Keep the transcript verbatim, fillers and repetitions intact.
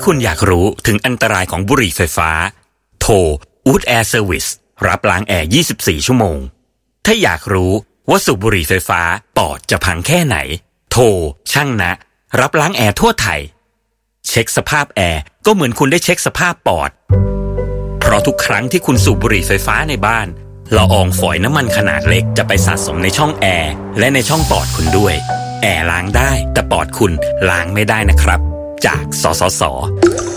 คุณอยากรู้ถึงอันตรายของบุหรี่ไฟฟ้าโทร Wood Air Service รับล้างแอร์ยี่สิบสี่ชั่วโมงถ้าอยากรู้ว่าสูบบุหรี่ไฟฟ้าปอดจะพังแค่ไหนโทรช่างนะรับล้างแอร์ทั่วไทยเช็คสภาพแอร์ก็เหมือนคุณได้เช็คสภาพปอดเพราะทุกครั้งที่คุณสูบบุหรี่ไฟฟ้าในบ้านละอองฝอยน้ำมันขนาดเล็กจะไปสะสมในช่องแอร์และในช่องปอดคุณด้วยแอร์ล้างได้แต่ปอดคุณล้างไม่ได้นะครับจากสสส